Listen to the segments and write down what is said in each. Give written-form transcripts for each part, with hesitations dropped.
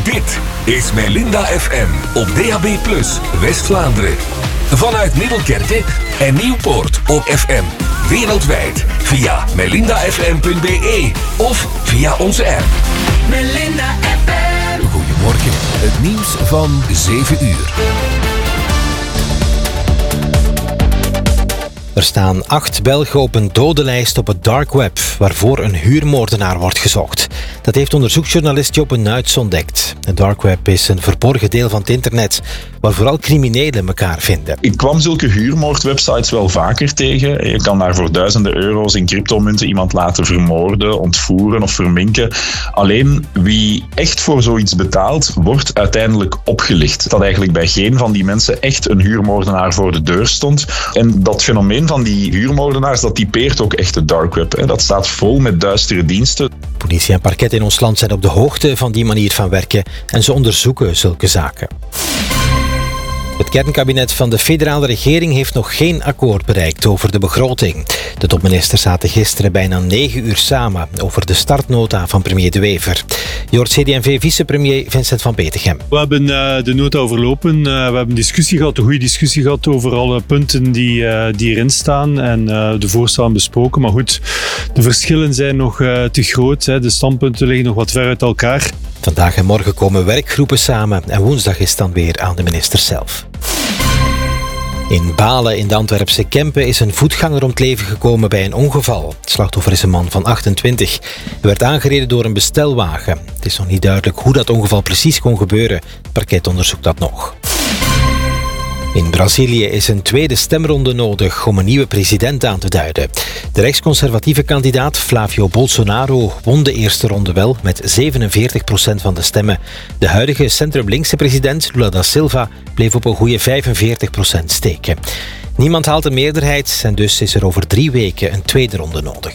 Dit is Melinda FM op DAB+, West-Vlaanderen. Vanuit Middelkerke en Nieuwpoort op FM. Wereldwijd via melindafm.be of via onze app. Melinda FM. Goedemorgen, het nieuws van 7 uur. Er staan 8 Belgen op een dodenlijst op het dark web, waarvoor een huurmoordenaar wordt gezocht. Dat heeft onderzoeksjournalist Joppe Nuits ontdekt. Het dark web is een verborgen deel van het internet, waar vooral criminelen elkaar vinden. Ik kwam zulke huurmoordwebsites wel vaker tegen. Je kan daar voor duizenden euro's in cryptomunten iemand laten vermoorden, ontvoeren of verminken. Alleen wie echt voor zoiets betaalt, wordt uiteindelijk opgelicht. Dat eigenlijk bij geen van die mensen echt een huurmoordenaar voor de deur stond. En dat fenomeen van die huurmoordenaars, dat typeert ook echt het dark web. Dat staat vol met duistere diensten. Politie en parket in ons land zijn op de hoogte van die manier van werken en ze onderzoeken zulke zaken. Het kernkabinet van de federale regering heeft nog geen akkoord bereikt over de begroting. De topministers zaten gisteren bijna 9 uur samen over de startnota van premier De Wever. Je hoort CD&V-vicepremier Vincent van Petegem. We hebben de nota overlopen. We hebben een goede discussie gehad over alle punten die erin staan en de voorstellen besproken. Maar goed, de verschillen zijn nog te groot. De standpunten liggen nog wat ver uit elkaar. Vandaag en morgen komen werkgroepen samen en woensdag is het dan weer aan de minister zelf. In Balen in de Antwerpse Kempen is een voetganger om het leven gekomen bij een ongeval. Het slachtoffer is een man van 28. Hij werd aangereden door een bestelwagen. Het is nog niet duidelijk hoe dat ongeval precies kon gebeuren. Het parket onderzoekt dat nog. In Brazilië is een tweede stemronde nodig om een nieuwe president aan te duiden. De rechtsconservatieve kandidaat Flavio Bolsonaro won de eerste ronde wel met 47% van de stemmen. De huidige centrum-linkse president Lula da Silva bleef op een goede 45% steken. Niemand haalt een meerderheid en dus is er over 3 weken een tweede ronde nodig.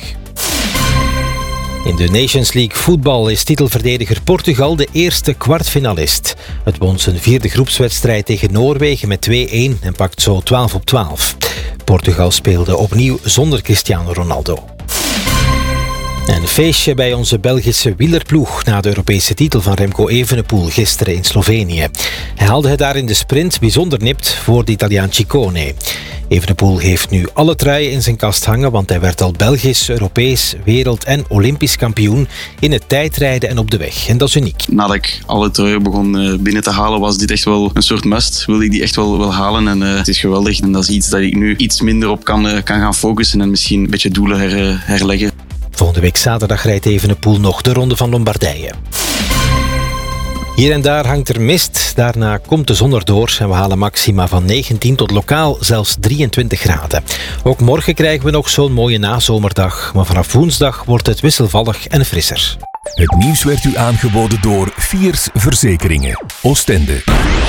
In de Nations League voetbal is titelverdediger Portugal de eerste kwartfinalist. Het won zijn 4e groepswedstrijd tegen Noorwegen met 2-1 en pakt zo 12-12. Portugal speelde opnieuw zonder Cristiano Ronaldo. Een feestje bij onze Belgische wielerploeg na de Europese titel van Remco Evenepoel gisteren in Slovenië. Hij haalde het daar in de sprint bijzonder nipt voor de Italiaan Ciccone. Evenepoel heeft nu alle truien in zijn kast hangen, want hij werd al Belgisch, Europees, wereld- en Olympisch kampioen in het tijdrijden en op de weg. En dat is uniek. Nadat ik alle truien begon binnen te halen, was dit echt wel een soort must. Wilde ik die echt wel halen en het is geweldig. En dat is iets dat ik nu iets minder op kan gaan focussen en misschien een beetje doelen herleggen. Volgende week zaterdag rijdt Evenepoel nog de Ronde van Lombardije. Hier en daar hangt er mist, daarna komt de zon erdoor en we halen maxima van 19 tot lokaal zelfs 23 graden. Ook morgen krijgen we nog zo'n mooie nazomerdag, maar vanaf woensdag wordt het wisselvallig en frisser. Het nieuws werd u aangeboden door Fiers Verzekeringen, Oostende.